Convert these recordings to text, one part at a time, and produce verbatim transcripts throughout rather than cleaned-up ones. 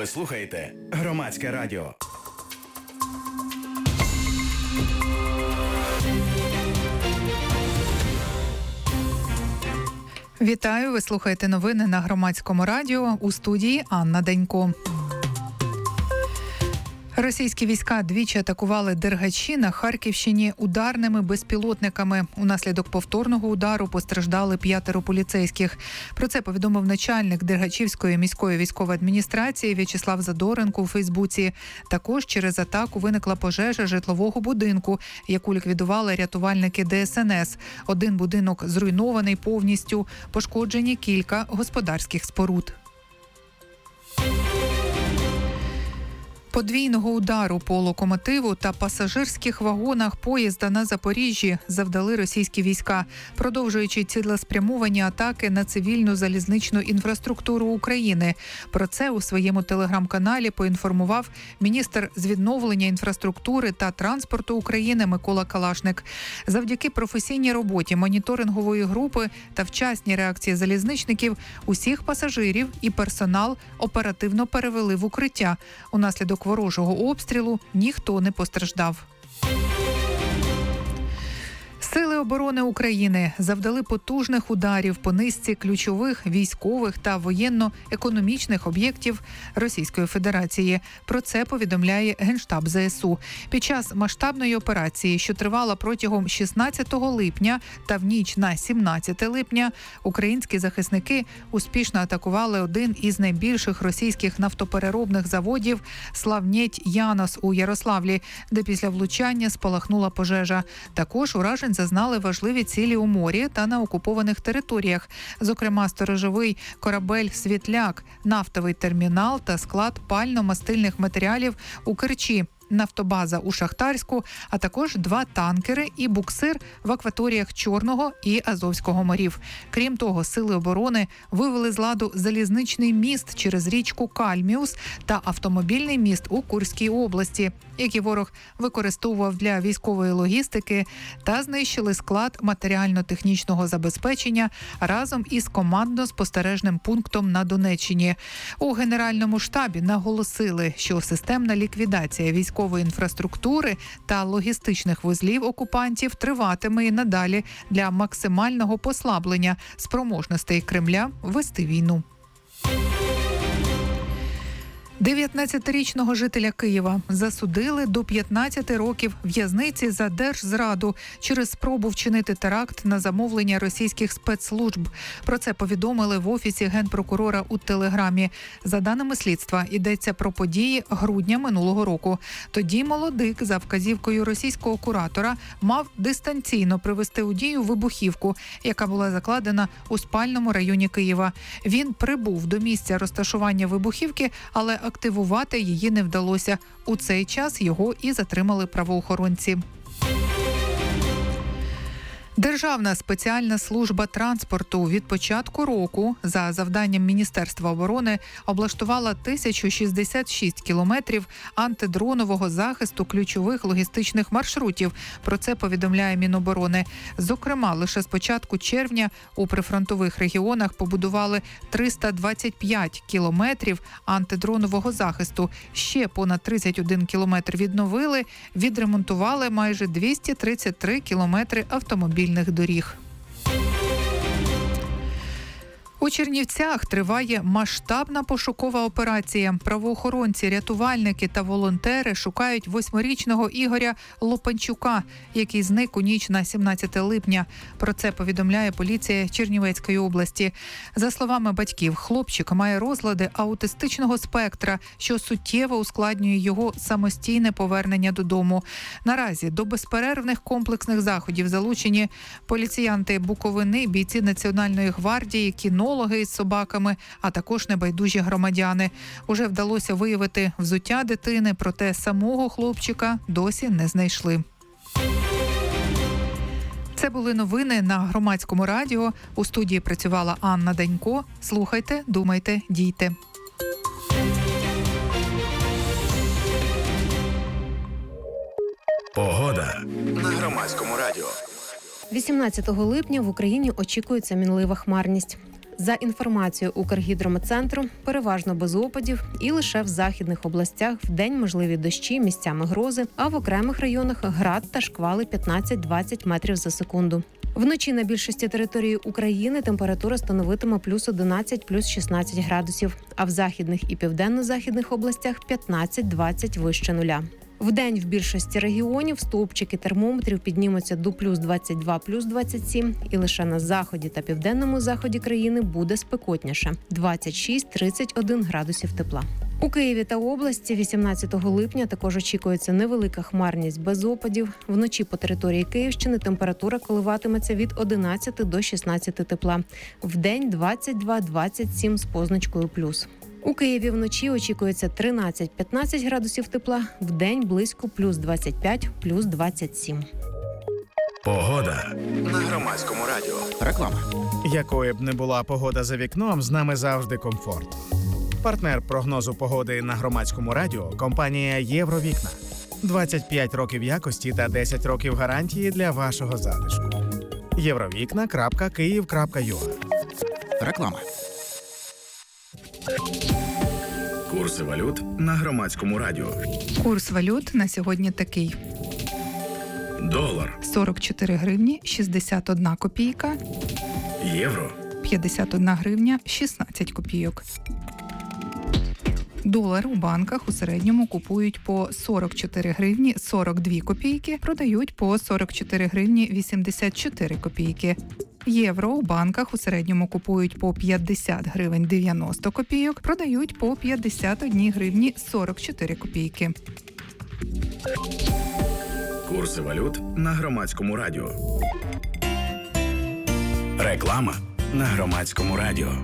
Ви слухаєте Громадське радіо. Вітаю, ви слухаєте новини на Громадському радіо. У студії Анна Денько. Російські війська двічі атакували Дергачі на Харківщині ударними безпілотниками. Унаслідок повторного удару постраждали п'ятеро поліцейських. Про це повідомив начальник Дергачівської міської військової адміністрації В'ячеслав Задоренко у Фейсбуці. Також через атаку виникла пожежа житлового будинку, яку ліквідували рятувальники Де Ес Ен Ес. Один будинок зруйнований повністю, пошкоджені кілька господарських споруд. Подвійного удару по локомотиву та пасажирських вагонах поїзда на Запоріжжі завдали російські війська, продовжуючи цілеспрямовані атаки на цивільну залізничну інфраструктуру України. Про це у своєму телеграм-каналі поінформував міністр з відновлення інфраструктури та транспорту України Микола Калашник. Завдяки професійній роботі моніторингової групи та вчасній реакції залізничників усіх пасажирів і персонал оперативно перевели в укриття. Унаслідок ворожого обстрілу ніхто не постраждав. Сили оборони України завдали потужних ударів по низці ключових військових та воєнно-економічних об'єктів Російської Федерації. Про це повідомляє Генштаб Зе Ес У. Під час масштабної операції, що тривала протягом шістнадцятого липня та в ніч на сімнадцяте липня, українські захисники успішно атакували один із найбільших російських нафтопереробних заводів Славнєдь Янос у Ярославлі, де після влучання спалахнула пожежа. Також уражень зазнали важливі цілі у морі та на окупованих територіях, зокрема сторожовий корабель «Світляк», нафтовий термінал та склад пально-мастильних матеріалів у Керчі, нафтобаза у Шахтарську, а також два танкери і буксир в акваторіях Чорного і Азовського морів. Крім того, сили оборони вивели з ладу залізничний міст через річку Кальміус та автомобільний міст у Курській області, які ворог використовував для військової логістики, та знищили склад матеріально-технічного забезпечення разом із командно-спостережним пунктом на Донеччині. У Генеральному штабі наголосили, що системна ліквідація військової інфраструктури та логістичних вузлів окупантів триватиме і надалі для максимального послаблення спроможностей Кремля вести війну. дев'ятнадцятирічного жителя Києва засудили до п'ятнадцяти років в'язниці за держзраду через спробу вчинити теракт на замовлення російських спецслужб. Про це повідомили в Офісі Генпрокурора у Телеграмі. За даними слідства, йдеться про події грудня минулого року. Тоді молодик за вказівкою російського куратора мав дистанційно привести у дію вибухівку, яка була закладена у спальному районі Києва. Він прибув до місця розташування вибухівки, але активувати її не вдалося. У цей час його і затримали правоохоронці. Державна спеціальна служба транспорту від початку року за завданням Міністерства оборони облаштувала тисячу шістдесят шість кілометрів антидронового захисту ключових логістичних маршрутів. Про це повідомляє Міноборони. Зокрема, лише з початку червня у прифронтових регіонах побудували триста двадцять п'ять кілометрів антидронового захисту. Ще понад тридцять один кілометр відновили, відремонтували майже двісті тридцять три кілометри автомобільних доріг. У Чернівцях триває масштабна пошукова операція. Правоохоронці, рятувальники та волонтери шукають восьмирічного Ігоря Лопанчука, який зник у ніч на сімнадцяте липня. Про це повідомляє поліція Чернівецької області. За словами батьків, хлопчик має розлади аутистичного спектра, що суттєво ускладнює його самостійне повернення додому. Наразі до безперервних комплексних заходів залучені поліціянти Буковини, бійці Національної гвардії, кінологи із собаками, а також небайдужі громадяни. Уже вдалося виявити взуття дитини, проте самого хлопчика досі не знайшли. Це були новини на Громадському радіо. У студії працювала Анна Денько. Слухайте, думайте, дійте. Погода на Громадському радіо. вісімнадцятого липня в Україні очікується мінлива хмарність. За інформацією Укргідрометцентру, переважно без опадів і лише в західних областях вдень можливі дощі, місцями грози, а в окремих районах град та шквали п'ятнадцять-двадцять метрів за секунду. Вночі на більшості території України температура становитиме плюс одинадцять, плюс шістнадцять градусів, а в західних і південно-західних областях п'ятнадцять-двадцять вище нуля. Вдень в більшості регіонів стовпчики термометрів піднімуться до плюс двадцять два, плюс двадцять сім, і лише на заході та південному заході країни буде спекотніше – двадцять шість - тридцять один градусів тепла. У Києві та області вісімнадцятого липня також очікується невелика хмарність без опадів. Вночі по території Київщини температура коливатиметься від одинадцяти до шістнадцяти тепла. Вдень двадцять два - двадцять сім з позначкою плюс. У Києві вночі очікується тринадцять-п'ятнадцять градусів тепла, вдень близько плюс двадцять п'ять, плюс двадцять сім. Погода на Громадському радіо. Реклама. Якою б не була погода за вікном, з нами завжди комфорт. Партнер прогнозу погоди на Громадському радіо – компанія «Євровікна». двадцять п'ять років якості та десять років гарантії для вашого затишку. євровікна крапка київ крапка ю а. Реклама. Курси валют на Громадському радіо. Курс валют на сьогодні такий. Долар. сорок чотири гривні шістдесят одна копійка. Євро. п'ятдесят одна гривня шістнадцять копійок. Долар у банках у середньому купують по сорок чотири гривні сорок дві копійки, продають по сорок чотири гривні вісімдесят чотири копійки. Євро у банках у середньому купують по п'ятдесят гривень дев'яносто копійок, продають по п'ятдесят одна гривні сорок чотири копійки. Курси валют на Громадському радіо. Реклама на Громадському радіо.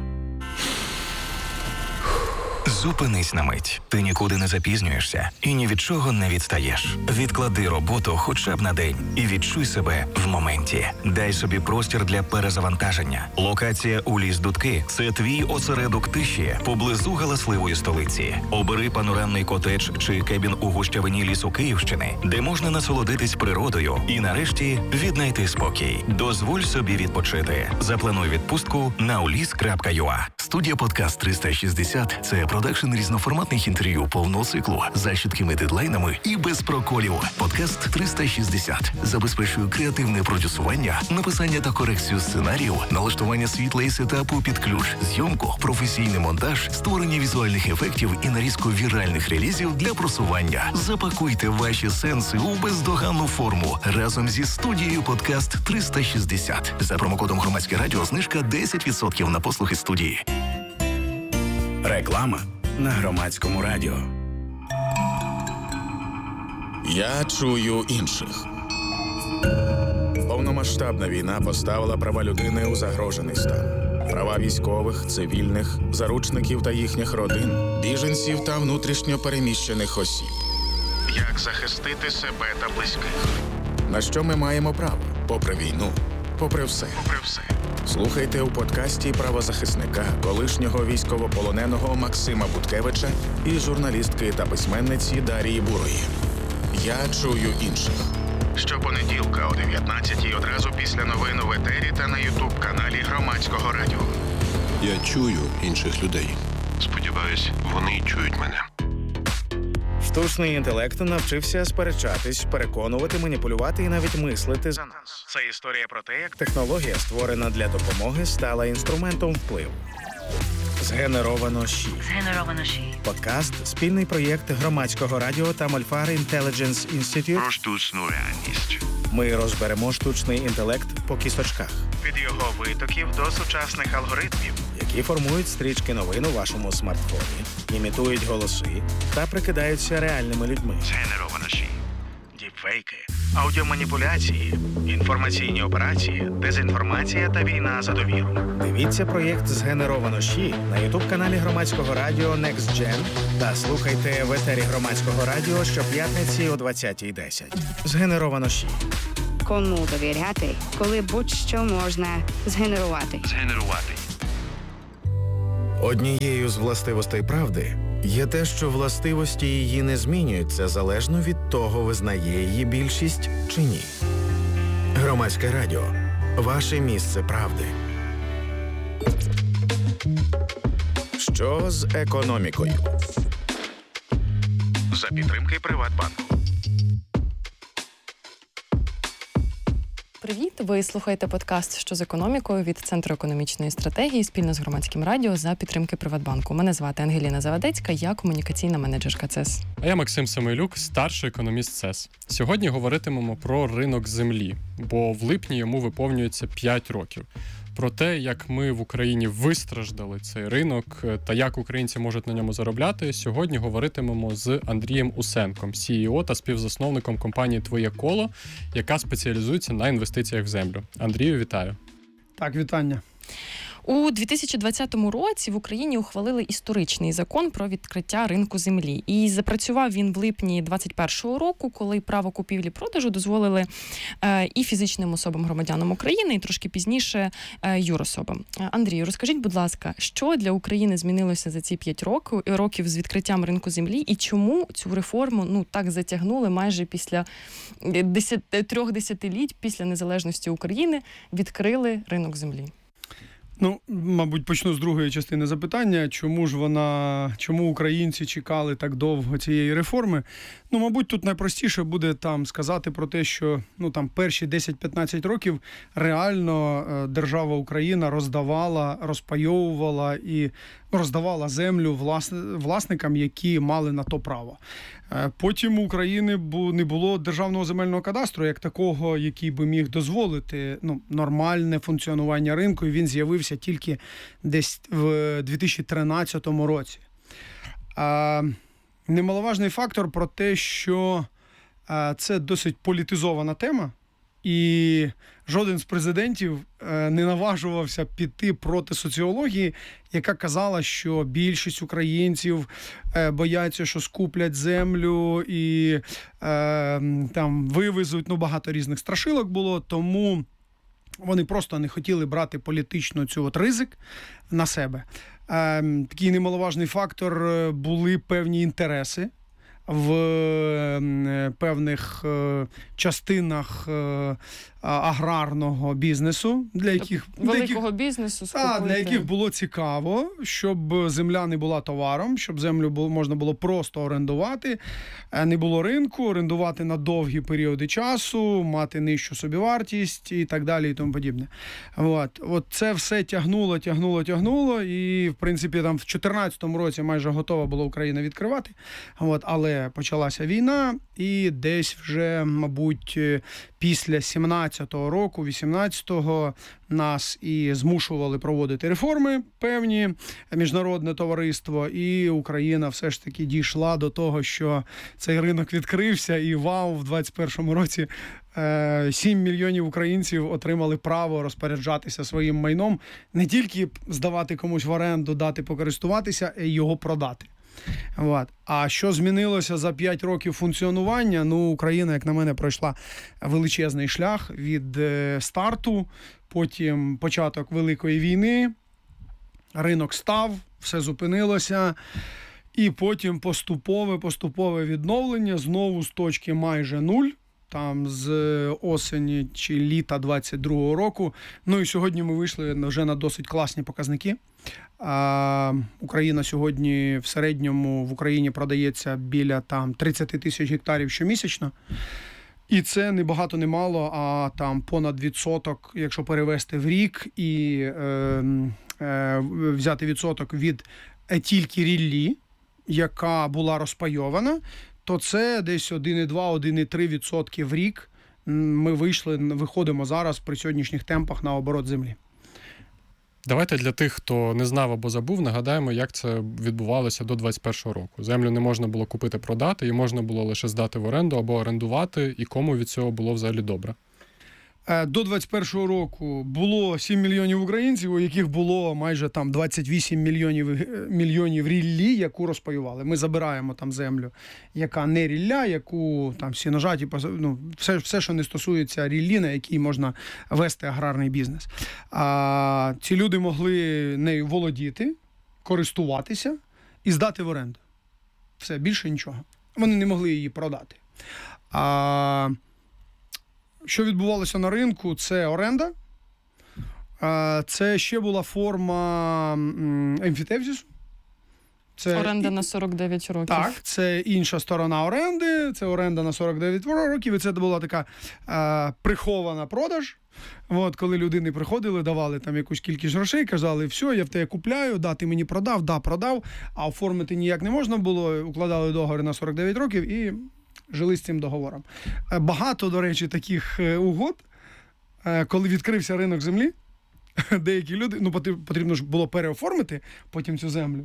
Зупинись на мить. Ти нікуди не запізнюєшся і ні від чого не відстаєш. Відклади роботу хоча б на день і відчуй себе в моменті. Дай собі простір для перезавантаження. Локація у ліс Дудки – це твій осередок тиші поблизу галасливої столиці. Обери панорамний котедж чи кебін у гущавині лісу Київщини, де можна насолодитись природою і нарешті віднайти спокій. Дозволь собі відпочити. Заплануй відпустку на уліс крапка ю а. Студія «Подкаст триста шістдесят» – це продакшн різноформатних інтерв'ю повного циклу за чіткими дедлайнами і без проколів. «Подкаст триста шістдесят» забезпечує креативне продюсування, написання та корекцію сценаріїв, налаштування світла і сетапу під ключ, зйомку, професійний монтаж, створення візуальних ефектів і нарізку віральних релізів для просування. Запакуйте ваші сенси у бездоганну форму разом зі студією «Подкаст триста шістдесят». За промокодом «Громадське радіо» знижка десять відсотків на послуги студії. Реклама на Громадському радіо. Я чую інших. Повномасштабна війна поставила права людини у загрожений стан. Права військових, цивільних, заручників та їхніх родин, біженців та внутрішньо переміщених осіб. Як захистити себе та близьких? На що ми маємо право? Попри війну, попри все. Попри все. Слухайте у подкасті правозахисника, колишнього військовополоненого Максима Буткевича і журналістки та письменниці Дарії Бурої. Я чую інших. Щопонеділка о дев'ятнадцятій одразу після новин в етері та на ютуб-каналі Громадського радіо. Я чую інших людей. Сподіваюсь, вони чують мене. Штучний інтелект навчився сперечатись, переконувати, маніпулювати і навіть мислити за нас. Це історія про те, як технологія, створена для допомоги, стала інструментом впливу. Згенеровано ЩІ. Згенеровано ЩІ. Подкаст – спільний проєкт Громадського радіо та Мольфар Intelligence Institute. Про штучну реальність. Ми розберемо штучний інтелект по кісточках. Від його витоків до сучасних алгоритмів, які формують стрічки новин у вашому смартфоні, імітують голоси та прикидаються реальними людьми. Згенеровано ЩІ. Діпфейки, аудіоманіпуляції, інформаційні операції, дезінформація та війна за довіру. Дивіться проєкт «Згенеровано ЩІ» на ютуб-каналі Громадського радіо Next Gen та слухайте в етері Громадського радіо щоп'ятниці о двадцятій десять. «Згенеровано ЩІ». Кому довіряти, коли будь-що можна згенерувати? Згенерувати. Однією з властивостей правди є те, що властивості її не змінюються залежно від того, визнає її більшість чи ні. Громадське радіо. Ваше місце правди. Що з економікою? За підтримки Приватбанку. Привіт! Ви слухаєте подкаст «Що з економікою» від Центру економічної стратегії спільно з Громадським радіо за підтримки Приватбанку. Мене звати Ангеліна Завадецька, я комунікаційна менеджерка ЦЕС. А я Максим Самойлюк, старший економіст ЦЕС. Сьогодні говоритимемо про ринок землі, бо в липні йому виповнюється п'ять років. Про те, як ми в Україні вистраждали цей ринок та як українці можуть на ньому заробляти, сьогодні говоритимемо з Андрієм Усенком, сі і о та співзасновником компанії «Твоє коло», яка спеціалізується на інвестиціях в землю. Андрію, вітаю. Так, вітання. У дві тисячі двадцятому році в Україні ухвалили історичний закон про відкриття ринку землі. І запрацював він в липні двадцять першого року, коли право купівлі-продажу дозволили е, і фізичним особам-громадянам України, і трошки пізніше е, юрособам. Андрію, розкажіть, будь ласка, що для України змінилося за ці п'ять років, років з відкриттям ринку землі, і чому цю реформу ну так затягнули майже після десять, трьох десятиліть після незалежності України відкрили ринок землі? Ну, мабуть, почну з другої частини запитання. Чому ж вона, чому українці чекали так довго цієї реформи? Ну, мабуть, тут найпростіше буде там сказати про те, що ну там перші десять-п'ятнадцять років реально держава Україна роздавала, розпайовувала і роздавала землю влас... власникам, які мали на то право. Потім у України не було державного земельного кадастру, як такого, який би міг дозволити ну, нормальне функціонування ринку, і він з'явився тільки десь в дві тисячі тринадцятому році. А, немаловажний фактор про те, що а, це досить політизована тема, і жоден з президентів не наважувався піти проти соціології, яка казала, що більшість українців бояться, що скуплять землю і е, там вивезуть, ну багато різних страшилок було, тому вони просто не хотіли брати політичну цю от ризик на себе. Е, такий немаловажний фактор – були певні інтереси в певних частинах аграрного бізнесу, для яких великого для яких, бізнесу, а, для яких було цікаво, щоб земля не була товаром, щоб землю було, можна було просто орендувати, не було ринку, орендувати на довгі періоди часу, мати нижчу собівартість і так далі і тому подібне. От, от це все тягнуло, тягнуло, тягнуло, і в принципі там в чотирнадцятому році майже готова була Україна відкривати. От, але почалася війна, і десь вже, мабуть, після сімнадцятого року, вісімнадцятого нас і змушували проводити реформи певні, міжнародне товариство, і Україна все ж таки дійшла до того, що цей ринок відкрився, і вау, в двадцять першому році сім мільйонів українців отримали право розпоряджатися своїм майном, не тільки здавати комусь в оренду, дати покористуватися, а й його продати. От. А що змінилося за п'ять років функціонування? Ну, Україна, як на мене, пройшла величезний шлях від старту, потім початок Великої війни, ринок став, все зупинилося, і потім поступове-поступове відновлення, знову з точки майже нуль, там з осені чи літа двадцять другого року. Ну і сьогодні ми вийшли вже на досить класні показники. А, Україна сьогодні в середньому в Україні продається біля там тридцять тисяч гектарів щомісячно. І це не багато, не мало, а там понад відсоток, якщо перевести в рік і е, е, взяти відсоток від тільки ріллі, яка була розпайована, то це десь один цілих два - один цілих три відсотки в рік ми вийшли, виходимо зараз при сьогоднішніх темпах на оборот землі. Давайте для тих, хто не знав або забув, нагадаємо, як це відбувалося до двадцять першого року. Землю не можна було купити-продати, її можна було лише здати в оренду або орендувати, і кому від цього було взагалі добре? До двадцять першого року було сім мільйонів українців, у яких було майже там двадцять вісім мільйонів, мільйонів ріллі, яку розпаювали. Ми забираємо там землю, яка не рілля, яку там всі нажаті, ну, все, все, що не стосується ріллі, на якій можна вести аграрний бізнес. А ці люди могли нею володіти, користуватися і здати в оренду. Все, більше нічого. Вони не могли її продати. А що відбувалося на ринку? Це оренда. Це ще була форма емфітевзису. Це оренда на сорок дев'ять років. Так, це інша сторона оренди, це оренда на сорок дев'ять років, і це була така е, прихована продаж. От, коли людини приходили, давали там якусь кількість грошей, казали, все, я в тебе купляю, да, ти мені продав, да, продав, а оформити ніяк не можна було, укладали договори на сорок дев'ять років і жили з цим договором. Багато, до речі, таких угод, коли відкрився ринок землі, деякі люди, ну, потрібно ж було переоформити потім цю землю.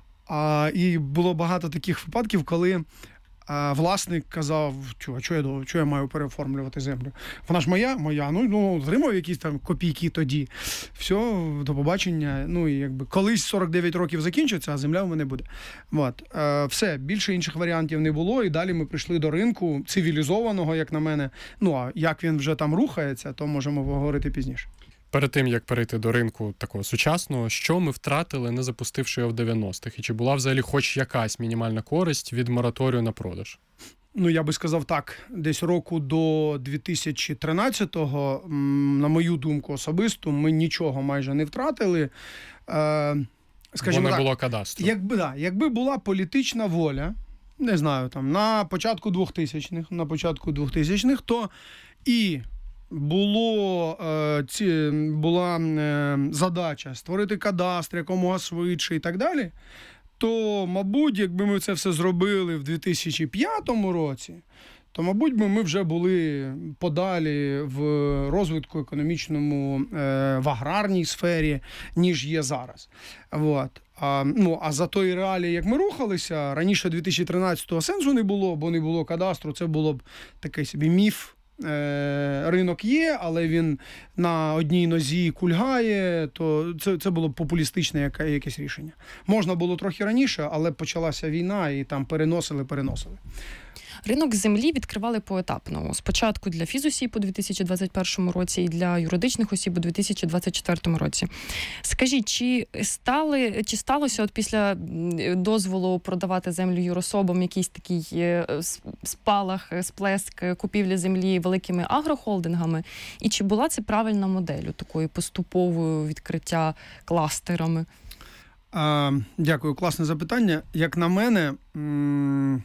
А, і було багато таких випадків, коли а, власник казав, що, що, я, що я маю переоформлювати землю? Вона ж моя, моя, ну, ну отримав якісь там копійки тоді. Все, до побачення. Ну, і якби колись сорок дев'ять років закінчиться, а земля в мене буде. От. А, все, більше інших варіантів не було, і далі ми прийшли до ринку цивілізованого, як на мене. Ну, а як він вже там рухається, то можемо поговорити пізніше. Перед тим, як перейти до ринку такого сучасного, що ми втратили, не запустивши його в дев'яностих? І чи була взагалі хоч якась мінімальна користь від мораторію на продаж? Ну, я би сказав так, десь року до дві тисячі тринадцятого, на мою думку особисту, ми нічого майже не втратили. Скажімо, бо не було кадастру. Якби, да, якби була політична воля, не знаю, там, на початку двохтисячних, на початку двохтисячних, то і Було, е, ці, була е, задача створити кадастр якомога швидше і так далі, то, мабуть, якби ми це все зробили в дві тисячі п'ятому році, то, мабуть, би ми вже були подалі в розвитку економічному, е, в аграрній сфері, ніж є зараз. От. А, ну, а за той реалії, як ми рухалися, раніше дві тисячі тринадцятого сенсу не було, бо не було кадастру, це було б такий собі міф. Ринок є, але він на одній нозі кульгає, то це, це було популістичне яке, якесь рішення. Можна було трохи раніше, але почалася війна і там переносили, переносили. Ринок землі відкривали поетапно. Спочатку для фізосіб у дві тисячі двадцять першому році і для юридичних осіб у дві тисячі двадцять четвертому році. Скажіть, чи стали, чи сталося от після дозволу продавати землю юрособам якийсь такий спалах, сплеск купівлі землі великими агрохолдингами? І чи була це правильна модель такої поступової відкриття кластерами? А, дякую, класне запитання. Як на мене, м-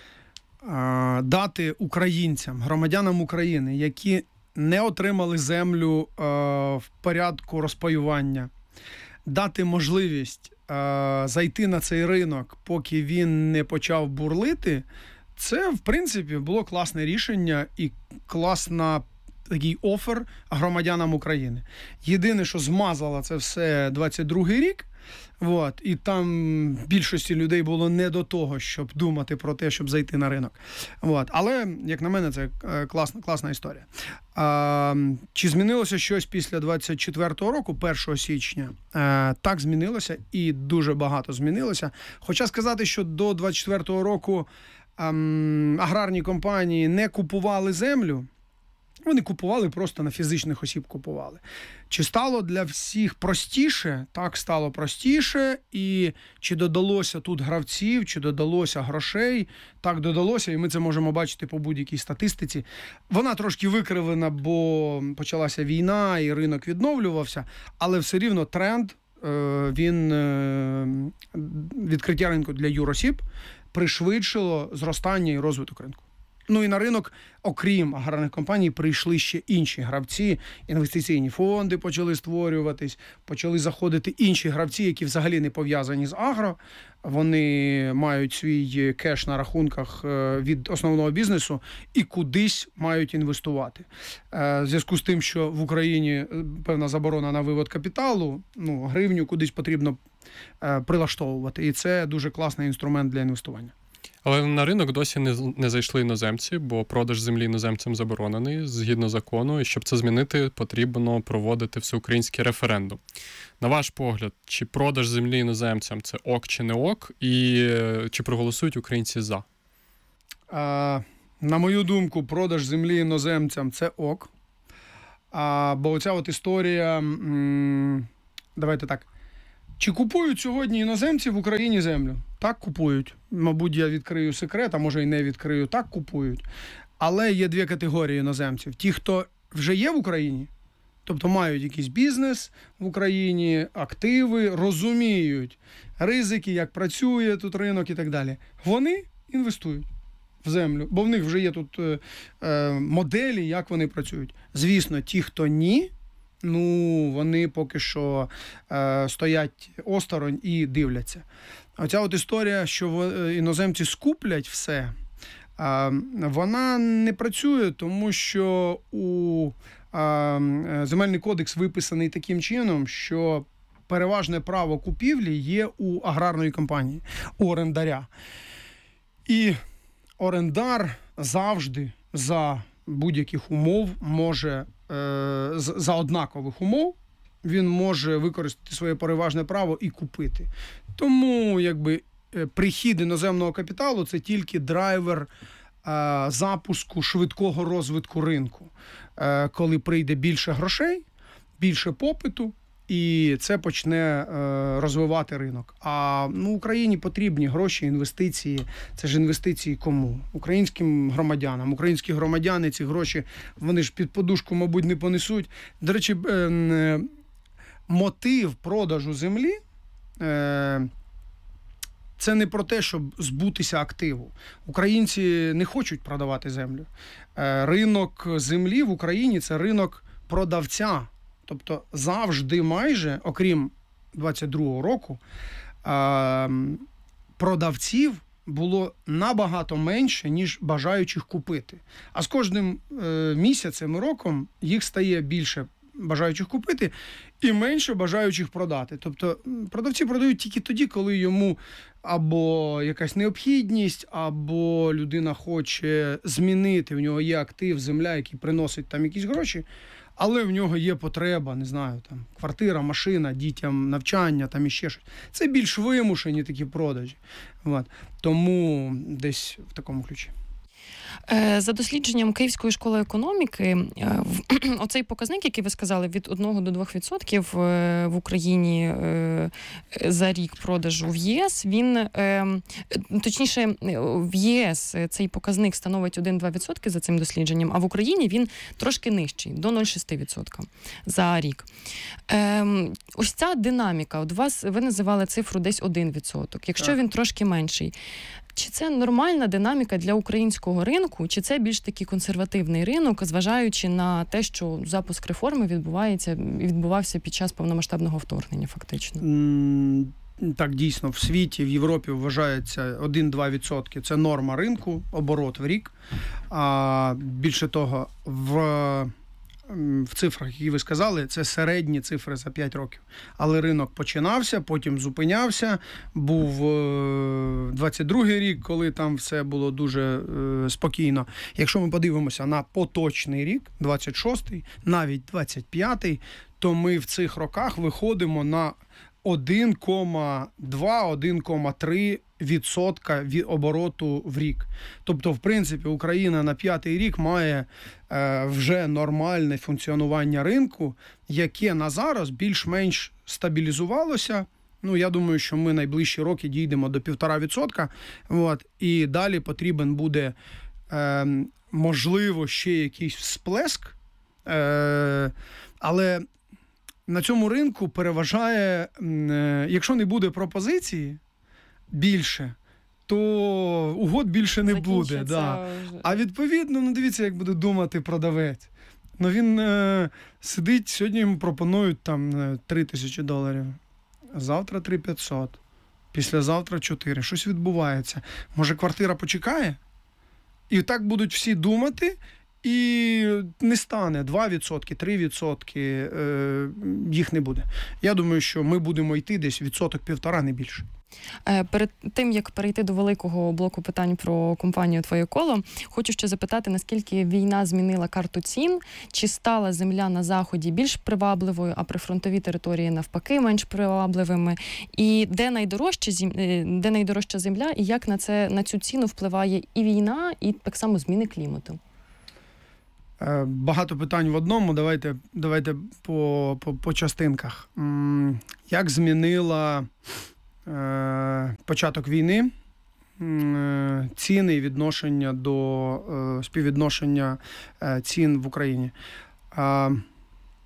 дати українцям, громадянам України, які не отримали землю е, в порядку розпаювання, дати можливість е, зайти на цей ринок, поки він не почав бурлити, це, в принципі, було класне рішення і класна такий офер громадянам України. Єдине, що змазало це все двадцять другий рік, от, і там більшості людей було не до того, щоб думати про те, щоб зайти на ринок. От. Але, як на мене, це класна, класна історія. А, чи змінилося щось після двадцять четвертого року, першого січня? А, так, змінилося і дуже багато змінилося. Хоча сказати, що до двадцять четвертого року а, аграрні компанії не купували землю, вони купували, просто на фізичних осіб купували. Чи стало для всіх простіше? Так, стало простіше. І чи додалося тут гравців, чи додалося грошей? Так, додалося, і ми це можемо бачити по будь-якій статистиці. Вона трошки викривлена, бо почалася війна і ринок відновлювався, але все рівно тренд, він, відкриття ринку для юросіб пришвидшило зростання і розвиток ринку. Ну і на ринок, окрім аграрних компаній, прийшли ще інші гравці, інвестиційні фонди почали створюватись, почали заходити інші гравці, які взагалі не пов'язані з агро. Вони мають свій кеш на рахунках від основного бізнесу і кудись мають інвестувати. В зв'язку з тим, що в Україні певна заборона на вивод капіталу, ну, гривню кудись потрібно прилаштовувати. І це дуже класний інструмент для інвестування. Але на ринок досі не, не зайшли іноземці, бо продаж землі іноземцям заборонений згідно закону, і щоб це змінити, потрібно проводити всеукраїнський референдум. На ваш погляд, чи продаж землі іноземцям – це ок чи не ок, і чи проголосують українці за? А, на мою думку, продаж землі іноземцям – це ок. А, бо оця от історія, м- давайте так, чи купують сьогодні іноземці в Україні землю? Так, купують. Мабуть, я відкрию секрет, а може і не відкрию. Так, купують. Але є дві категорії іноземців. Ті, хто вже є в Україні, тобто мають якийсь бізнес в Україні, активи, розуміють ризики, як працює тут ринок і так далі. Вони інвестують в землю, бо в них вже є тут е, моделі, як вони працюють. Звісно, ті, хто ні, ну, вони поки що е, стоять осторонь і дивляться. Оця от історія, що іноземці скуплять все, е, вона не працює, тому що у е, Земельний кодекс виписаний таким чином, що переважне право купівлі є у аграрної компанії, у орендаря. І орендар завжди за будь-яких умов може, е, за однакових умов, він може використати своє переважне право і купити. Тому, якби, прихід іноземного капіталу – це тільки драйвер е, запуску швидкого розвитку ринку. Е, коли прийде більше грошей, більше попиту, і це почне е, розвивати ринок. А ну, Україні потрібні гроші, інвестиції. Це ж інвестиції кому? Українським громадянам. Українські громадяни ці гроші, вони ж під подушку, мабуть, не понесуть. До речі, е, е, мотив продажу землі е, це не про те, щоб збутися активу. Українці не хочуть продавати землю. Е, ринок землі в Україні – це ринок продавця. Тобто завжди майже, окрім двадцять другого року, продавців було набагато менше, ніж бажаючих купити. А з кожним місяцем і роком їх стає більше бажаючих купити і менше бажаючих продати. Тобто продавці продають тільки тоді, коли йому або якась необхідність, або людина хоче змінити, в нього є актив, земля, який приносить там якісь гроші, але в нього є потреба, не знаю, там квартира, машина, дітям навчання, там іще щось. Це більш вимушені такі продажі. От. Тому десь в такому ключі. За дослідженням Київської школи економіки, оцей показник, який ви сказали, від одного до двох відсотків в Україні за рік продажу в ЄС, він, точніше, в ЄС цей показник становить один-два відсотки за цим дослідженням, а в Україні він трошки нижчий, до нуль цілих шість десятих відсотка за рік. Ось ця динаміка, от вас, ви називали цифру десь один відсоток, якщо він трошки менший. Чи це нормальна динаміка для українського ринку, чи це більш такий консервативний ринок, зважаючи на те, що запуск реформи відбувається, відбувався під час повномасштабного вторгнення, фактично? Mm, так, дійсно, в світі, в Європі вважається один-два відсотки. Це норма ринку, оборот в рік. А більше того, в... в цифрах, які ви сказали, це середні цифри за п'ять років. Але ринок починався, потім зупинявся. Був двадцять другий рік, коли там все було дуже е, спокійно. Якщо ми подивимося на поточний рік, двадцять шостий, навіть двадцять п'ятий, то ми в цих роках виходимо на один цілих два - один цілих три відсотка від обороту в рік. Тобто, в принципі, Україна на п'ятий рік має е, вже нормальне функціонування ринку, яке на зараз більш-менш стабілізувалося. Ну, я думаю, що ми найближчі роки дійдемо до півтора відсотка. От, і далі потрібен буде, е, можливо, ще якийсь всплеск. Е, але на цьому ринку переважає, е, якщо не буде пропозиції більше, то угод більше не буде. Да. А відповідно, ну дивіться, як буде думати продавець. Ну він е, сидить, сьогодні йому пропонують там три тисячі доларів, завтра три тисячі п'ятсот, післязавтра чотири. Щось відбувається. Може, квартира почекає? І так будуть всі думати, і не стане два відсотки, три відсотки, е, їх не буде. Я думаю, що ми будемо йти десь відсоток-півтора, не більше. Перед тим, як перейти до великого блоку питань про компанію «Твоє коло», хочу ще запитати, наскільки війна змінила карту цін, чи стала земля на Заході більш привабливою, а прифронтові території навпаки менш привабливими, і де найдорожча, де найдорожча земля, і як на, це, на цю ціну впливає і війна, і так само зміни клімату? Багато питань в одному, давайте, давайте по, по, по частинках. Як змінила початок війни ціни і відношення до співвідношення цін в Україні?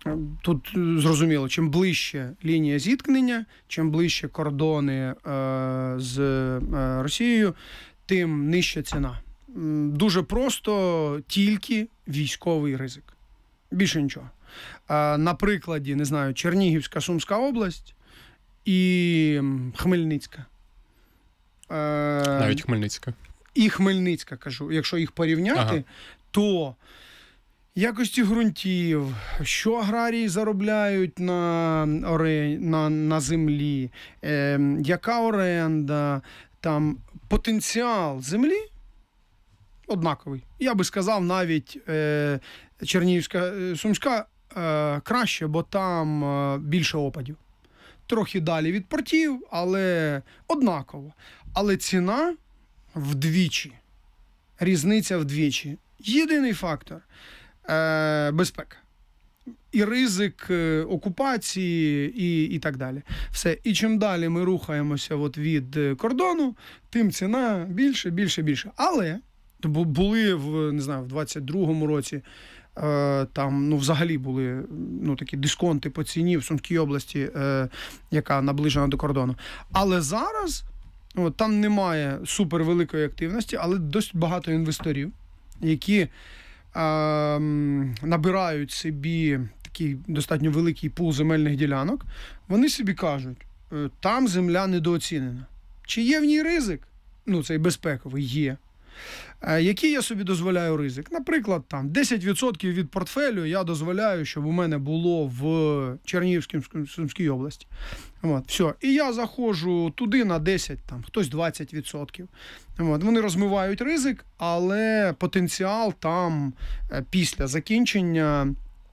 Тут зрозуміло, чим ближче лінія зіткнення, чим ближче кордони е, з е, Росією, тим нижча ціна. Дуже просто тільки військовий ризик. Більше нічого. Е, на прикладі, не знаю, Чернігівська, Сумська область і Хмельницька. Е, Навіть Хмельницька. І Хмельницька, кажу. Якщо їх порівняти, ага. то якості ґрунтів, що аграрії заробляють на, оре... на, на землі, е, яка оренда, там потенціал землі однаковий. Я би сказав, навіть е, Чернігівська, Сумська е, краще, бо там е, більше опадів. Трохи далі від портів, але однаково. Але ціна вдвічі. Різниця вдвічі. Єдиний фактор е, – безпека. І ризик е, окупації і, і так далі. Все. І чим далі ми рухаємося от від кордону, тим ціна більше, більше, більше. Але були в, не знаю, в двадцять другому році е, там, ну, взагалі були, ну, такі дисконти по ціні в Сумській області, е, яка наближена до кордону. Але зараз от, там немає супервеликої активності, але досить багато інвесторів, які е, набирають собі такий достатньо великий пул земельних ділянок. Вони собі кажуть, е, там земля недооцінена. Чи є в ній ризик? Ну, цей безпековий є. Який я собі дозволяю ризик? Наприклад, там десять відсотків від портфелю я дозволяю, щоб у мене було в Чернігівській, Сумській області. От, все. І я заходжу туди на десять, там, хтось двадцять відсотків. От, вони розмивають ризик, але потенціал там після закінчення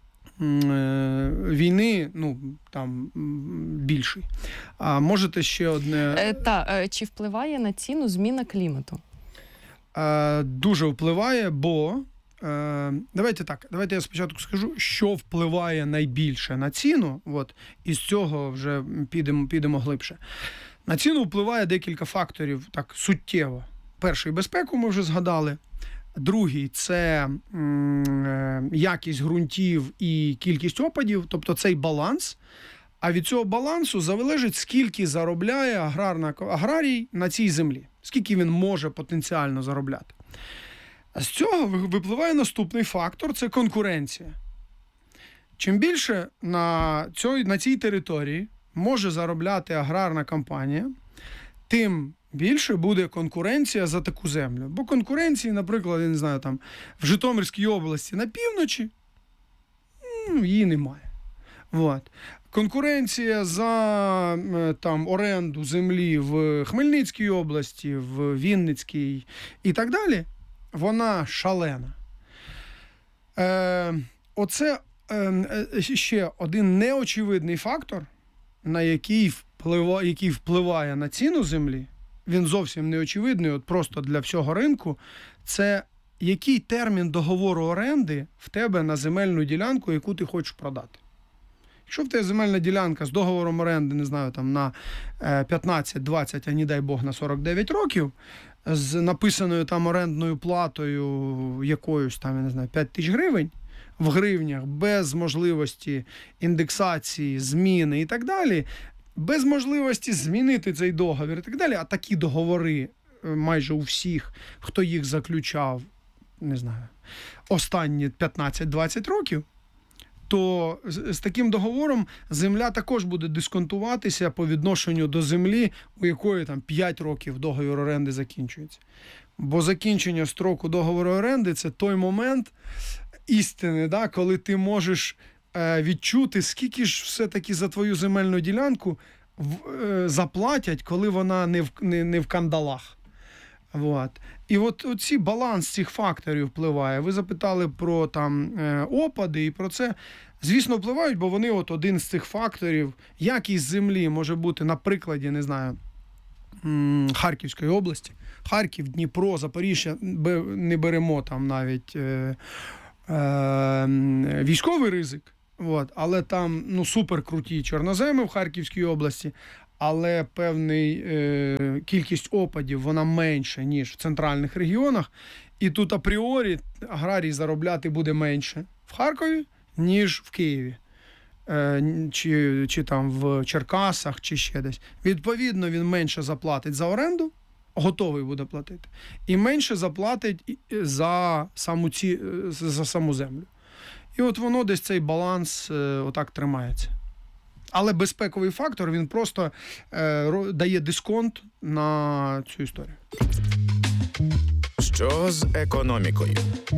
війни, ну, там більший. А можете ще одне... Е, та, чи впливає на ціну зміна клімату? Дуже впливає, бо е, давайте так, давайте я спочатку скажу, що впливає найбільше на ціну, от, і з цього вже підемо, підемо глибше. На ціну впливає декілька факторів так суттєво. Перший – безпеку, ми вже згадали. Другий – це м, якість ґрунтів і кількість опадів, тобто цей баланс. А від цього балансу залежить, скільки заробляє аграрна, аграрій на цій землі. Скільки він може потенціально заробляти. А з цього випливає наступний фактор – це конкуренція. Чим більше на, цій, на цій території може заробляти аграрна компанія, тим більше буде конкуренція за таку землю. Бо конкуренції, наприклад, я не знаю, там, в Житомирській області на півночі, ну, її немає. Вот. Конкуренція за там, оренду землі в Хмельницькій області, в Вінницькій і так далі, вона шалена. Е, оце е, ще один неочевидний фактор, на який впливає, який впливає на ціну землі, він зовсім неочевидний, от просто для всього ринку, це який термін договору оренди в тебе на земельну ділянку, яку ти хочеш продати. Якщо в тебе земельна ділянка з договором оренди, не знаю, там на п'ятнадцять двадцять, а не дай Бог на сорок дев'ять років, з написаною там орендною платою якоюсь там, я не знаю, п'ять тисяч гривень в гривнях, без можливості індексації, зміни і так далі, без можливості змінити цей договір і так далі, а такі договори майже у всіх, хто їх заключав, не знаю, останні п'ятнадцять двадцять років, то з, з таким договором земля також буде дисконтуватися по відношенню до землі, у якої там п'ять років договір оренди закінчується. Бо закінчення строку договору оренди – це той момент істини, да, коли ти можеш е, відчути, скільки ж все-таки за твою земельну ділянку в, е, заплатять, коли вона не в, не, не в кандалах. Вот. І от оці баланс цих факторів впливає. Ви запитали про там опади і про це. Звісно, впливають, бо вони от один з цих факторів. Якість землі може бути на прикладі, не знаю, Харківської області. Харків, Дніпро, Запоріжжя, не беремо там навіть е, е, військовий ризик. От. Але там ну, суперкруті чорноземи в Харківській області. Але певний е, кількість опадів, вона менша, ніж в центральних регіонах. І тут апріорі аграрій заробляти буде менше в Харкові, ніж в Києві. чи, чи там в Черкасах, чи ще десь. Відповідно, він менше заплатить за оренду, готовий буде платити, і менше заплатить за саму, ці, за саму землю. І от воно десь цей баланс отак тримається. Але безпековий фактор, він просто е, дає дисконт на цю історію. Що з економікою?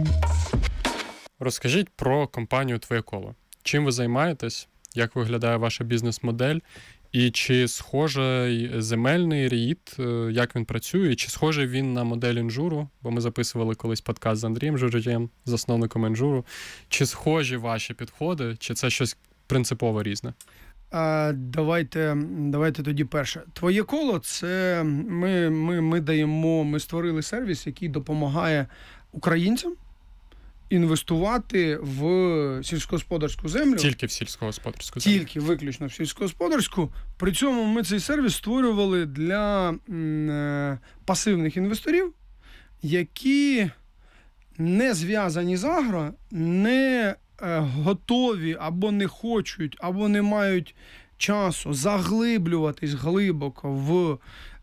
Розкажіть про компанію «Твоє коло». Чим ви займаєтесь? Як виглядає ваша бізнес-модель? І чи схожий земельний ріїт, як він працює? Чи схожий він на модель інжуру? Бо ми записували колись подкаст з Андрієм Журжієм, засновником інжуру. Чи схожі ваші підходи? Чи це щось принципово різне? А, давайте, давайте тоді перше. «Твоє коло» – це ми, ми, ми даємо, ми створили сервіс, який допомагає українцям інвестувати в сільськогосподарську землю. Тільки в сільськогосподарську землю. Тільки, виключно в сільськогосподарську. При цьому ми цей сервіс створювали для м, пасивних інвесторів, які не зв'язані з агро, не готові або не хочуть, або не мають часу заглиблюватись глибоко в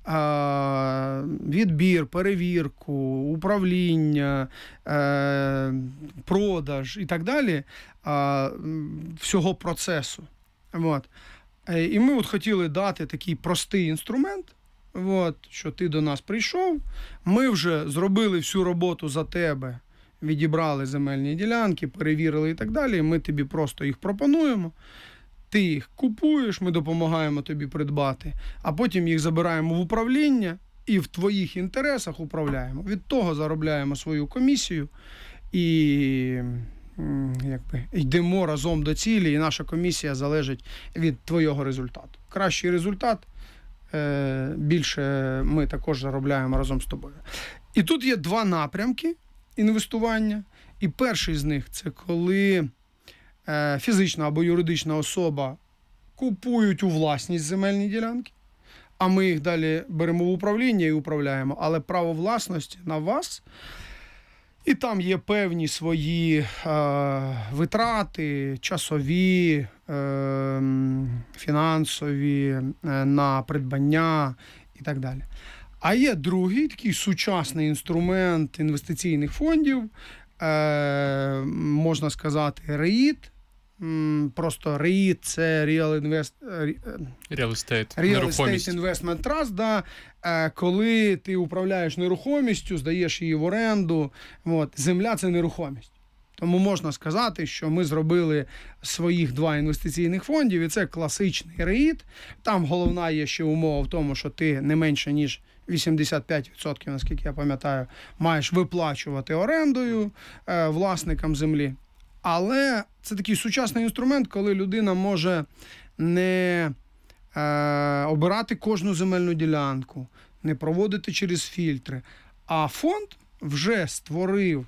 а, відбір, перевірку, управління, а, продаж і так далі а, всього процесу. От. І ми от хотіли дати такий простий інструмент, от, що ти до нас прийшов, ми вже зробили всю роботу за тебе, відібрали земельні ділянки, перевірили і так далі, ми тобі просто їх пропонуємо, ти їх купуєш, ми допомагаємо тобі придбати, а потім їх забираємо в управління і в твоїх інтересах управляємо. Від того заробляємо свою комісію і якби, йдемо разом до цілі, і наша комісія залежить від твого результату. Кращий результат, більше ми також заробляємо разом з тобою. І тут є два напрямки інвестування. І перший з них – це коли е, фізична або юридична особа купують у власність земельні ділянки, а ми їх далі беремо в управління і управляємо, але право власності на вас. І там є певні свої е, витрати, часові, е, фінансові, е, на придбання і так далі. А є другий такий сучасний інструмент інвестиційних фондів, е, можна сказати, РЕІТ. Просто РЕІТ – це Real, Invest, Real Estate, Real Estate Investment Trust, да, е, коли ти управляєш нерухомістю, здаєш її в оренду. От, земля – це нерухомість. Тому можна сказати, що ми зробили своїх два інвестиційних фондів, і це класичний РЕІТ. Там головна є ще умова в тому, що ти не менше, ніж вісімдесят п'ять відсотків, наскільки я пам'ятаю, маєш виплачувати орендою е, власникам землі. Але це такий сучасний інструмент, коли людина може не е, обирати кожну земельну ділянку, не проводити через фільтри, а фонд вже створив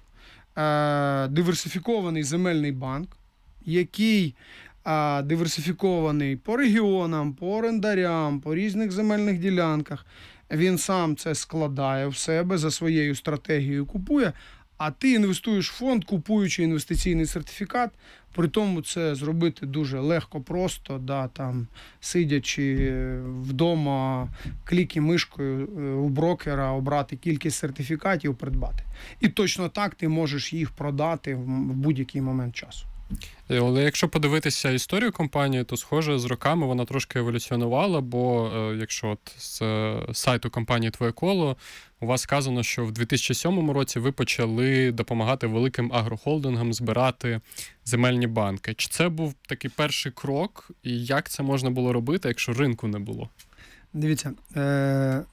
е, диверсифікований земельний банк, який е, диверсифікований по регіонам, по орендарям, по різних земельних ділянках. Він сам це складає в себе, за своєю стратегією купує, а ти інвестуєш в фонд, купуючи інвестиційний сертифікат. При тому це зробити дуже легко, просто, да, там, сидячи вдома, кліки мишкою у брокера, обрати кількість сертифікатів, придбати. І точно так ти можеш їх продати в будь-який момент часу. Але якщо подивитися історію компанії, то, схоже, з роками вона трошки еволюціонувала, бо е, якщо от з е, сайту компанії «Твоє коло» у вас сказано, що в дві тисячі сьомому році ви почали допомагати великим агрохолдингам збирати земельні банки. Чи це був такий перший крок, і як це можна було робити, якщо ринку не було? Дивіться, е-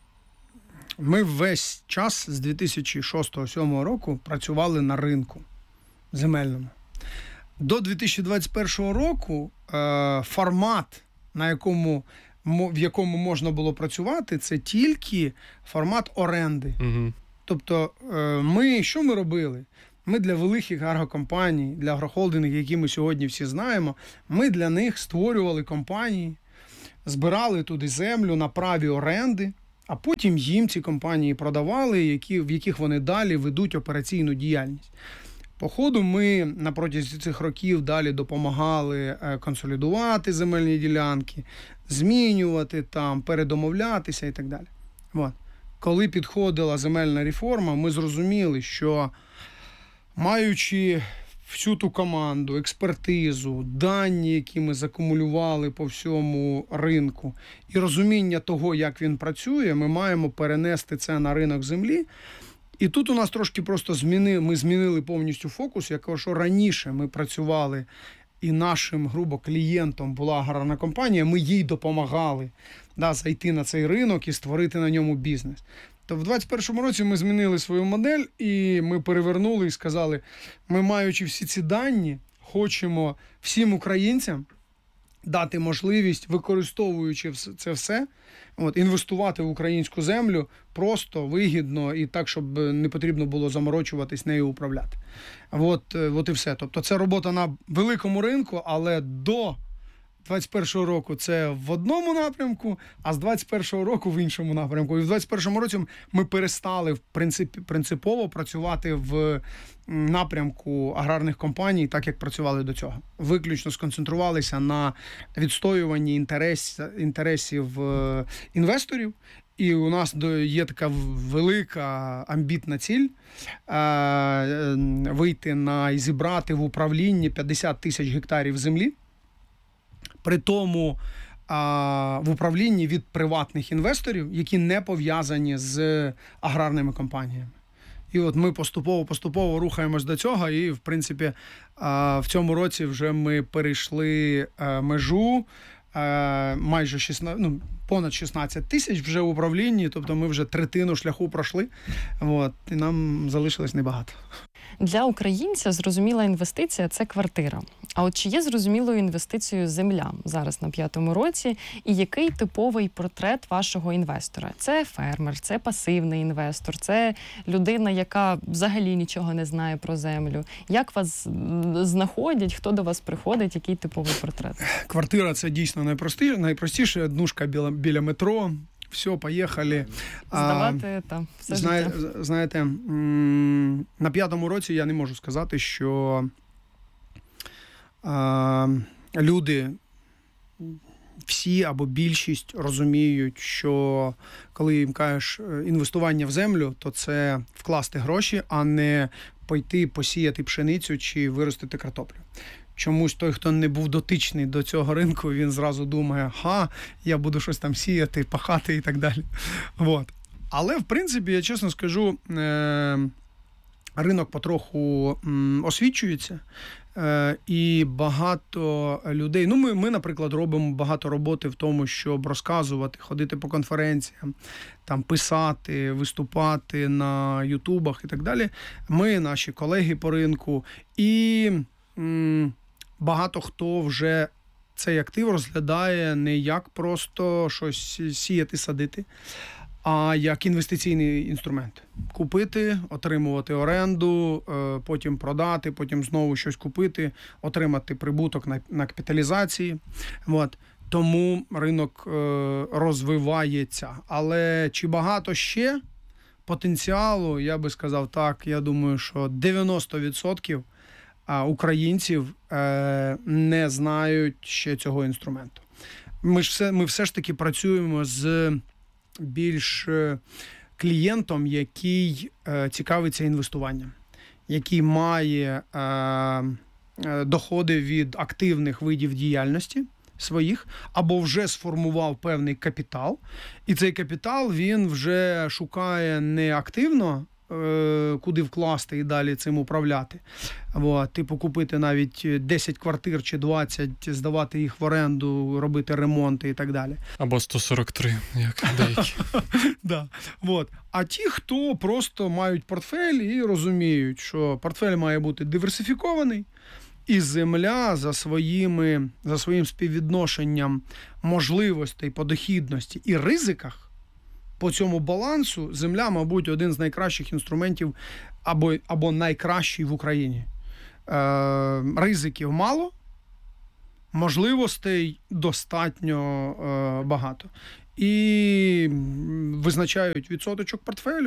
ми весь час з дві тисячі шостого - дві тисячі сьомого року працювали на ринку земельному. До дві тисячі двадцять першого року е, формат, на якому, в якому можна було працювати, це тільки формат оренди. Угу. Тобто е, ми, що ми робили? Ми для великих агрокомпаній, для агрохолдингів, які ми сьогодні всі знаємо, ми для них створювали компанії, збирали туди землю на праві оренди, а потім їм ці компанії продавали, які, в яких вони далі ведуть операційну діяльність. По ходу ми на протязі цих років далі допомагали консолідувати земельні ділянки, змінювати там, передомовлятися і так далі. От. Коли підходила земельна реформа, ми зрозуміли, що маючи всю ту команду, експертизу, дані, які ми закумулювали по всьому ринку, і розуміння того, як він працює, ми маємо перенести це на ринок землі. І тут у нас трошки просто зміни, ми змінили повністю фокус, якщо раніше ми працювали і нашим, грубо, клієнтом була аграрна компанія, ми їй допомагали, да, зайти на цей ринок і створити на ньому бізнес. То в двадцять першому році ми змінили свою модель і ми перевернули і сказали, ми, маючи всі ці дані, хочемо всім українцям дати можливість, використовуючи це все, от, інвестувати в українську землю просто, вигідно і так, щоб не потрібно було заморочуватись нею управляти. От, от і все. Тобто це робота на великому ринку, але до двадцять першого року це в одному напрямку, а з двадцять першого року в іншому напрямку. І в двадцять першому році ми перестали в принципі, принципово працювати в напрямку аграрних компаній, так як працювали до цього. Виключно сконцентрувалися на відстоюванні інтерес, інтересів інвесторів. І у нас є така велика амбітна ціль е, вийти на і зібрати в управлінні п'ятдесят тисяч гектарів землі. При тому а, в управлінні від приватних інвесторів, які не пов'язані з аграрними компаніями. І от ми поступово-поступово рухаємось до цього, і, в принципі, а, в цьому році вже ми перейшли а, межу а, майже шістнадцять, ну, понад шістнадцять тисяч вже в управлінні, тобто ми вже третину шляху пройшли, от, і нам залишилось небагато. Для українця зрозуміла інвестиція – це квартира. А от чи є зрозумілою інвестицією земля зараз на п'ятому році? І який типовий портрет вашого інвестора? Це фермер, це пасивний інвестор, це людина, яка взагалі нічого не знає про землю. Як вас знаходять, хто до вас приходить, який типовий портрет? Квартира – це дійсно найпростіше, найпростіше, однушка біля, біля метро. Все, поїхали. Здавати там все Знає, життя. Знаєте, на п'ятому році я не можу сказати, що а, люди, всі або більшість розуміють, що коли їм кажеш інвестування в землю, то це вкласти гроші, а не пойти посіяти пшеницю чи виростити картоплю. Чомусь той, хто не був дотичний до цього ринку, він зразу думає, ха, я буду щось там сіяти, пахати і так далі. От. Але, в принципі, я чесно скажу, ринок потроху освічується, і багато людей, ну ми, ми, наприклад, робимо багато роботи в тому, щоб розказувати, ходити по конференціям, там писати, виступати на ютубах і так далі. Ми, наші колеги по ринку, і багато хто вже цей актив розглядає не як просто щось сіяти, садити, а як інвестиційний інструмент. Купити, отримувати оренду, потім продати, потім знову щось купити, отримати прибуток на, на капіталізації. От. Тому ринок розвивається. Але чи багато ще потенціалу, я би сказав так, я думаю, що дев'яносто відсотків українців не знають ще цього інструменту. Ми ж все, ми все ж таки працюємо з більш клієнтом, який цікавиться інвестуванням, який має доходи від активних видів діяльності своїх, або вже сформував певний капітал, і цей капітал він вже шукає не активно, куди вкласти і далі цим управляти. От, типу купити навіть десять квартир чи двадцять, здавати їх в оренду, робити ремонти і так далі. Або сто сорок три, як деякі. Да. От. А ті, хто просто мають портфель і розуміють, що портфель має бути диверсифікований, і земля за, своїми, за своїм співвідношенням можливостей по дохідності і ризиках, по цьому балансу земля, мабуть, один з найкращих інструментів або, або найкращий в Україні. Е, ризиків мало, можливостей достатньо е, багато. І визначають відсоточок портфелю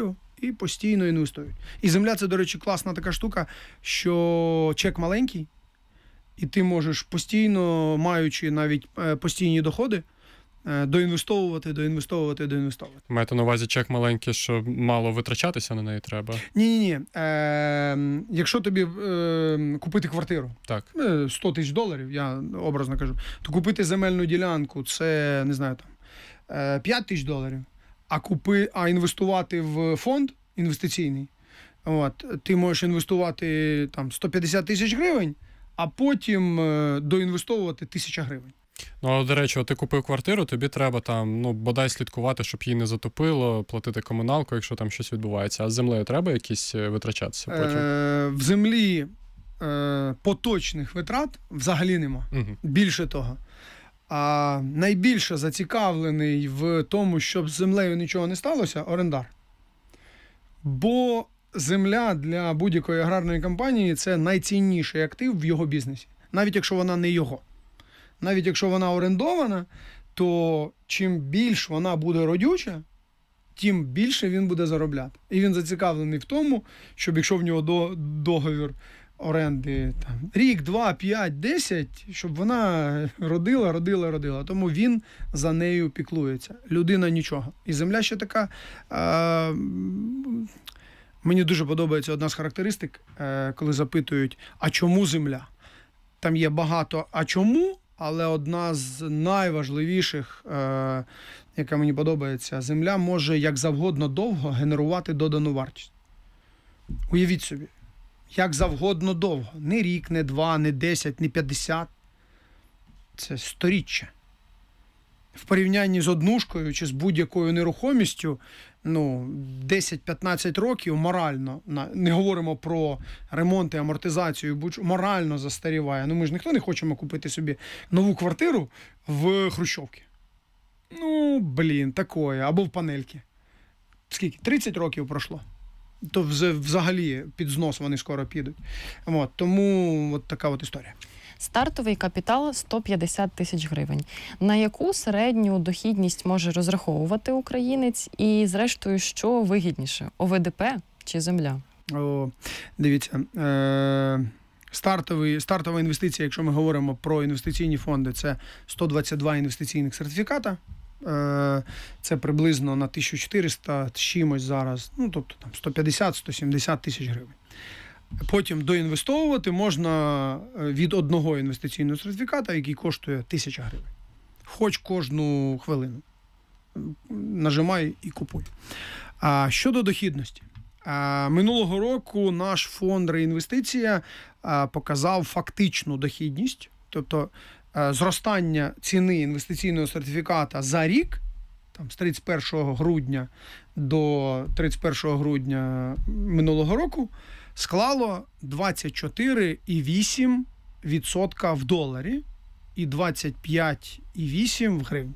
і постійно інвестують. І земля – це, до речі, класна така штука, що чек маленький, і ти можеш постійно, маючи навіть постійні доходи, доінвестовувати, доінвестовувати, доінвестовувати. Маєте на увазі чек маленький, що мало витрачатися на неї треба? Ні-ні-ні. Е, якщо тобі е, купити квартиру, так. сто тисяч доларів, я образно кажу, то купити земельну ділянку – це, не знаю, там, п'ять тисяч доларів, а, купи, а інвестувати в фонд інвестиційний, от, ти можеш інвестувати там, сто п'ятдесят тисяч гривень, а потім е, доінвестовувати тисяча гривень. Ну, а, до речі, от ти купив квартиру, тобі треба там, ну, бодай слідкувати, щоб її не затопило, платити комуналку, якщо там щось відбувається. А з землею треба якісь витрачатися потім? Е, в землі е, поточних витрат взагалі нема. Угу. Більше того. А найбільше зацікавлений в тому, щоб з землею нічого не сталося, орендар. Бо земля для будь-якої аграрної компанії – це найцінніший актив в його бізнесі. Навіть якщо вона не його. Навіть якщо вона орендована, то чим більш вона буде родюча, тим більше він буде заробляти. І він зацікавлений в тому, щоб якщо в нього до, договір оренди там, рік, два, п'ять, десять, щоб вона родила, родила, родила. Тому він за нею піклується. Людина нічого. І земля ще така... А, мені дуже подобається одна з характеристик, коли запитують, а чому земля? Там є багато «а чому?», але одна з найважливіших, е, яка мені подобається, земля може як завгодно довго генерувати додану вартість. Уявіть собі, як завгодно довго. Не рік, не два, не десять, не п'ятдесят. Це сторіччя. В порівнянні з однушкою чи з будь-якою нерухомістю, ну, десять-п'ятнадцять років морально, не говоримо про ремонт і амортизацію, будь морально застаріває. Ну, ми ж ніхто не хочемо купити собі нову квартиру в хрущовці. Ну, блін, такое. Або в панельки. Скільки? тридцять років пройшло. То взагалі під знос вони скоро підуть. От, тому от така от історія. Стартовий капітал сто п'ятдесят тисяч гривень. На яку середню дохідність може розраховувати українець? І, зрештою, що вигідніше – О В Д П чи земля? О, дивіться, е- стартовий, стартова інвестиція, якщо ми говоримо про інвестиційні фонди, це сто двадцять два інвестиційних сертифіката. Е- це приблизно на тисячу чотириста чимось зараз, ну, тобто там сто п'ятдесят - сто сімдесят тисяч гривень. Потім доінвестовувати можна від одного інвестиційного сертифіката, який коштує тисяча гривень. Хоч кожну хвилину. Нажимай і купуй. А щодо дохідності. А, минулого року наш фонд «Реінвестиція» а, показав фактичну дохідність, тобто а, зростання ціни інвестиційного сертифіката за рік, там, з тридцять першого грудня до тридцять першого грудня минулого року, склало двадцять чотири цілих вісім десятих відсотка в доларі і двадцять п'ять цілих вісім десятих в гривні.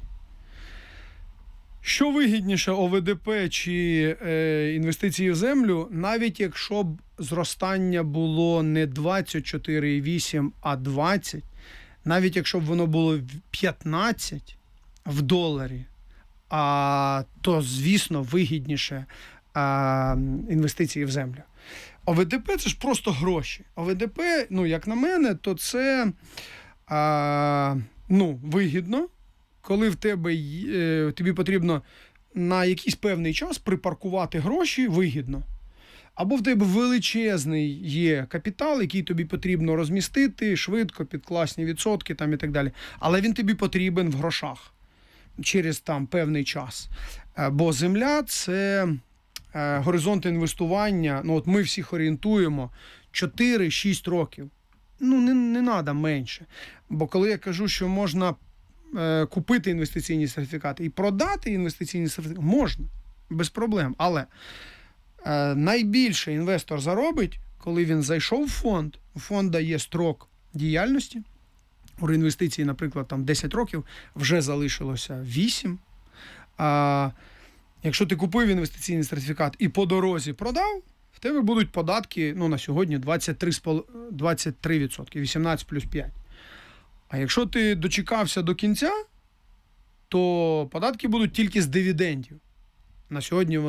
Що вигідніше, О В Д П чи е, інвестиції в землю, навіть якщо б зростання було не двадцять чотири цілих вісім, а двадцять, навіть якщо б воно було п'ятнадцять в доларі, а, то, звісно, вигідніше а, інвестиції в землю. О В Д П – це ж просто гроші. О В Д П, ну, як на мене, то це а, ну, вигідно, коли в тебе, е, тобі потрібно на якийсь певний час припаркувати гроші, вигідно. Або в тебе величезний є капітал, який тобі потрібно розмістити швидко, під класні відсотки там, і так далі. Але він тобі потрібен в грошах через там певний час. Бо земля – це е, горизонт інвестування, ну от ми всіх орієнтуємо, чотири-шість років. Ну, не, не треба менше. Бо коли я кажу, що можна е, купити інвестиційні сертифікати і продати інвестиційні сертифікати, можна, без проблем. Але е, найбільше інвестор заробить, коли він зайшов в фонд, у фонду є строк діяльності, у реінвестиції, наприклад, там десять років, вже залишилося вісім. А якщо ти купив інвестиційний сертифікат і по дорозі продав, в тебе будуть податки, ну, на сьогодні двадцять три відсотки, вісімнадцять плюс п'ять. А якщо ти дочекався до кінця, то податки будуть тільки з дивідендів. На сьогодні